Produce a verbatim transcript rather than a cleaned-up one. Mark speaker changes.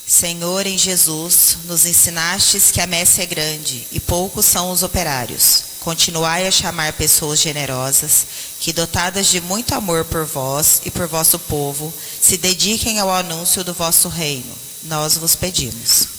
Speaker 1: Senhor, em Jesus, nos ensinastes que a messe é grande e poucos são os operários. Continuai a chamar pessoas generosas, que, dotadas de muito amor por vós e por vosso povo, se dediquem ao anúncio do vosso reino. Nós vos pedimos.